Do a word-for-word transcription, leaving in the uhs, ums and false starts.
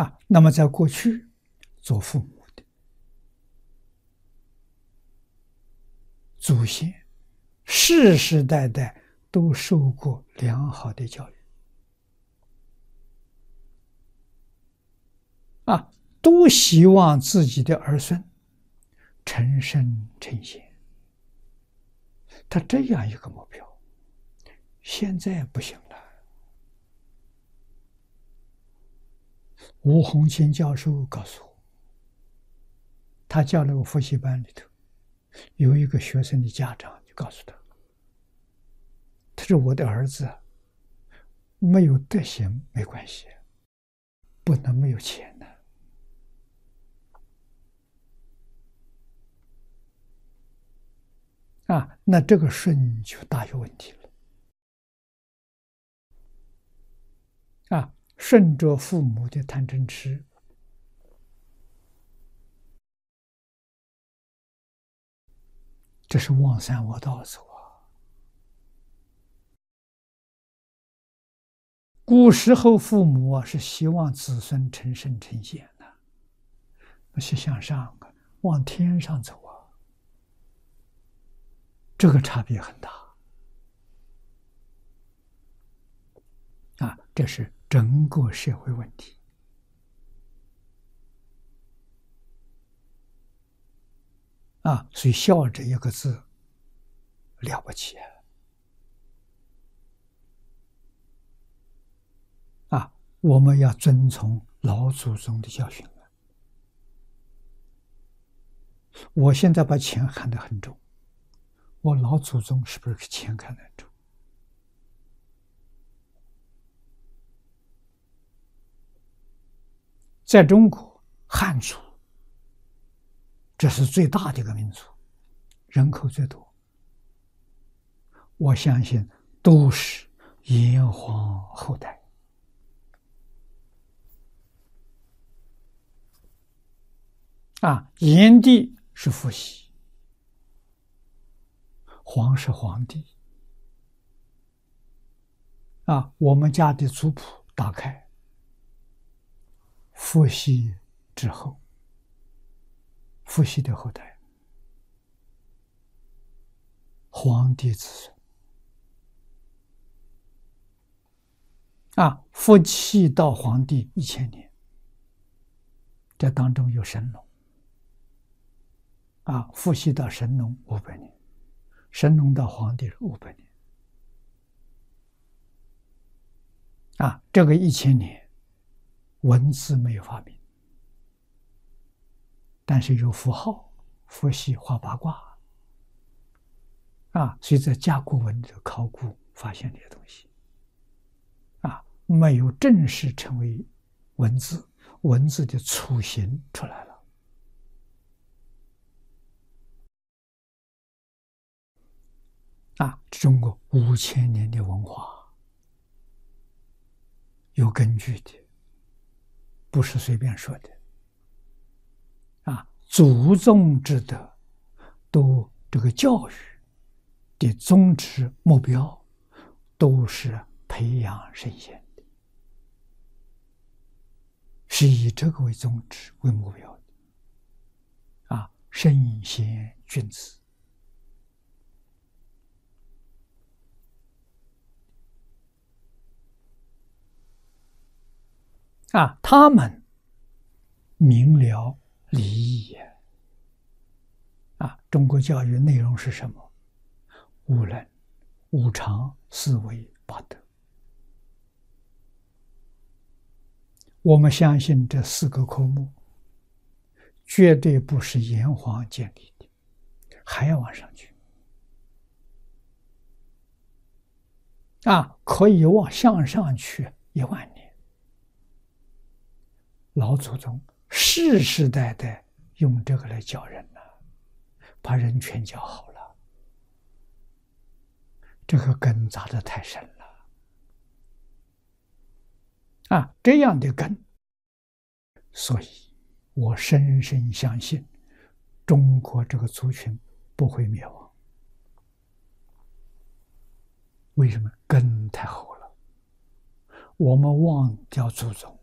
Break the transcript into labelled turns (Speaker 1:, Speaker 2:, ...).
Speaker 1: 啊。那么在过去，做父母的祖先，世世代代都受过良好的教育啊，都希望自己的儿孙成圣成贤。他这样一个目标，现在不行了。吴洪清教授告诉我，他教那个复习班里头有一个学生的家长就告诉他，他说我的儿子没有德行没关系，不能没有钱的。啊，那这个顺就大有问题了。啊，顺着父母的贪嗔痴，这是忘三恶道走啊。古时候父母啊是希望子孙成圣成贤的，那是向上啊，往天上走啊，这个差别很大啊，这是整个社会问题啊。所以孝这一个字了不起啊！啊，我们要遵从老祖宗的教训。我现在把钱看得很重，我老祖宗是不是钱看得很重？在中国，汉族这是最大的一个民族，人口最多，我相信都是炎黄后代啊。炎帝是伏羲，黄是黄帝啊。我们家的族谱打开，伏羲之后，伏羲的后代，黄帝子孙啊。伏羲到黄帝一千年，这当中有神农啊，伏羲到神农五百年，神农到黄帝五百年啊。这个一千年，文字没有发明，但是有符号，伏羲画八卦啊，所以在甲骨文的考古发现这些东西啊，没有正式成为文字，文字的雏形出来了啊。中国五千年的文化有根据的，不是随便说的啊。祖宗之德，都这个教育的宗旨目标都是培养圣贤的，是以这个为宗旨为目标的啊。圣贤君子啊，他们明了礼义啊。中国教育内容是什么？五伦、五常、四维、八德。我们相信这四个科目绝对不是炎黄建立的，还要往上去啊，可以往向上去一万年。老祖宗世世代代用这个来教人呢，把人全教好了，这个根扎得太深了啊！这样的根，所以我深深相信，中国这个族群不会灭亡。为什么？根太厚了，我们忘掉祖宗，